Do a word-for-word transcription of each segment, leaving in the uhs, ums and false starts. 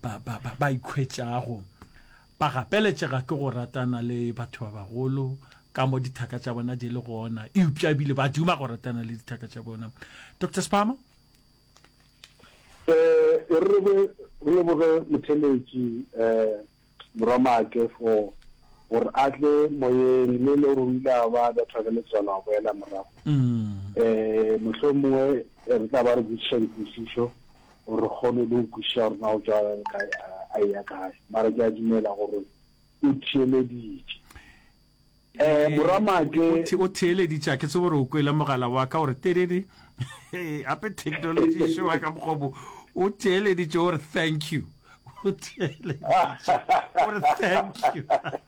ba ba ba ba ikhwetšago ba gapeletšega ke go ratana le batho ba bagolo ka mo dithaka tša bona di le gona eupša ebile ba duma go ratana le dithaka tša bona. Doctor Spama? Eh, re re boge motheletši eh Moramake for or atle moyeng le le ruila ba da tshwaneletsana go ela morago. Mm. Eh mohlomongwe re tla ba re butšeng kwishišo gore kgone le go kwisha gore na o tšwa kae a ya kae mara ke a dumela gore o theeleditše. Eh Moramake o theeleditše ke se gore o kwele mogala wa ka gore terere ape technology show ka mokgobo o theeleditše gore thank you. Or thank you.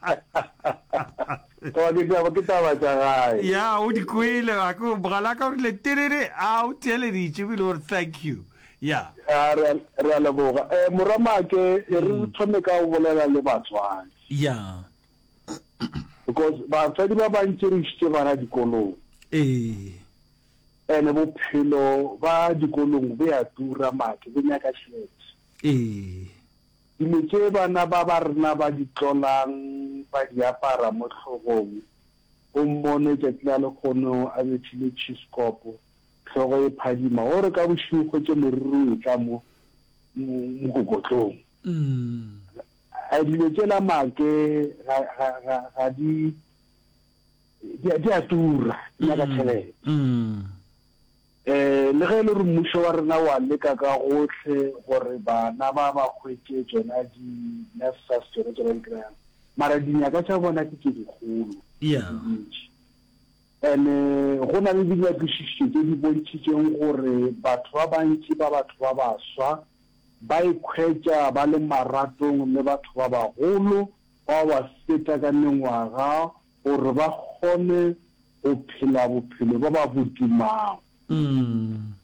Yeah, o di kwele a go bogala ka le terere a o theeleditše bile or thank you. Yeah. Re a leboga. Eh Moramake re thome ka o bolela le batswadi. Yeah. Because batswadi ba bantši re šitše bana dikolong. Eh. Ene bophelo ba dikolong bo ya tura make bo nyaka tšhelete. Eh. Dilo bana ba ba rena ba di tlolang ba di apara mo tlhogong o mmone ke tla le kgono a betšhile chiscopo tlhogo e phadima ore ka bošigo tše moruru tla mo mokokotlong. Mm. A dilo tšela make ga di di a tura nyaka tšhelete. Mm. Eh le ge le re mmušo wa rena wa leka ka gotlhe gore bana ba ba hwetse tsona di nurses tsona tsona di kry-ang mara dinyaka tša bona ke tše dikgolo. Yeah. And go na le dinyakišišo tše di bontšhitšeng gore batho ba bantši ba batho ba baswa ba ikhwetša ba le maratong le batho ba bagolo ba ba feta ka mengwaga gore ba kgone go phela bophelo ba ba botumago. Mm.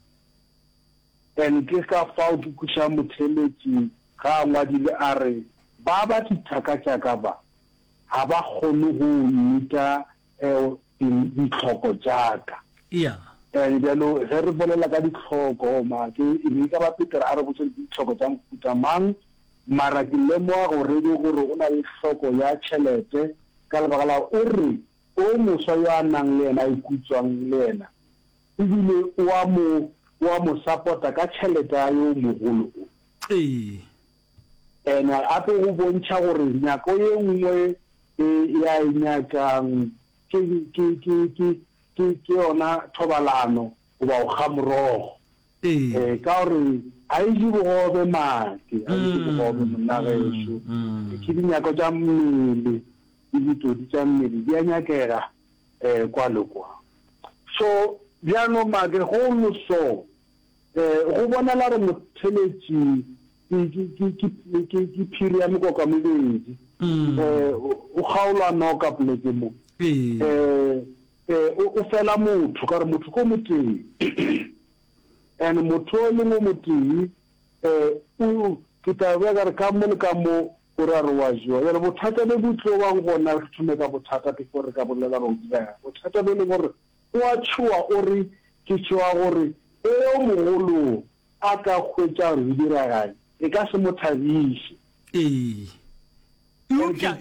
And ke ka fao ke kuša motheletši ga ngwadile a re ba ba dithaka tša ka ba ga ba kgone go mita ditlhoko tša ka. Yeah. And jalo ge re bolela ka ditlhoko make e be ka ba Peter a re botse ditlhoko tša mofuta mang mara ke lemoa gore gore o na le tlhoko ya tšhelete ka lebaka la o re o moswa yo a nang le yena a ikutswang le yena ebile wa mo wa mo supporta ka tšhelete ya yo mogolo. Eh. And ape go bontšha gore nyako ye nngwe ya inyakang ke ke ke ke ke ke yona thobalano goba go ga morogo. Eh ka gore a e di bogobe make a e di bogobe monna geso ke dinyako tša mmele le ditodi tša mmele di a nyakega eh kwa le kwa. So bjano make go no so eh go bona la re motheletši ke ke ke phiri ya mokoka mobedi eh o kgaola no ka pleke mo eh eh o fela motho ka re motho ko moteng and motho le mo moteng eh o ke ta ba ga re ka mo le ka mo o ra re wa jwa ya bothata le botlo wa gona re thume ka bothata ke gore ka bolela go dira bothata le gore o a tšhoa o re ke tšhoa gore e o mogolo a ka hwetša re dira gae e ka se mo thabiše. Eh ya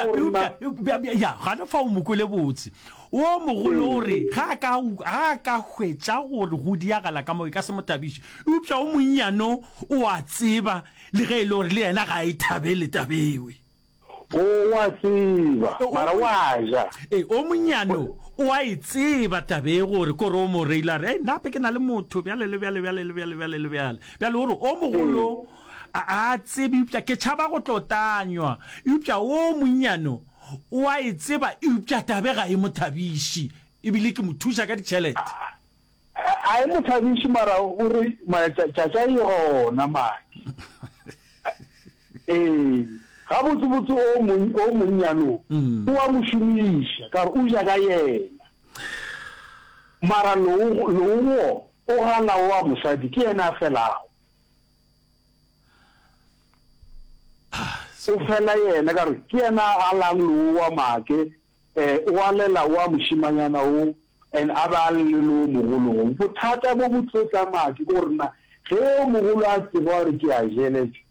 gana fa o mokole botse o mogolo gore ga ka ga ka hwetša gore go diagala ka mo ka se mo thabiše upša o monnyano o a tseba le ge e le gore le yena ga e thabele tabewe o wa tseba mara wa ja eh o monnyano o a e tseba tabe gore kore o mo reila re nape ke na le motho bjale le bjale bjale le bjale bjale le bjale bjale gore o mogolo a tsebe upša ke tšhaba go tlotanywa upša o monnyano o a e tseba upša tabe ga e mo thabiše ebile ke mo thuša ka ditšhelete a e mo thabiše mara o re tšatša e gona maki eh ga botsebotse o monnyano o a mo šomiša ka re o ja ka yena mara loo o gana wa mosadi ke yena a felago o fela yena ka re ke yena a lang loo wa make eh o a lela wa mošimanyana o and a ba le lo mogolong bothata bo botlotla make gore na ge o mogolo a tseba gore ke a jeletše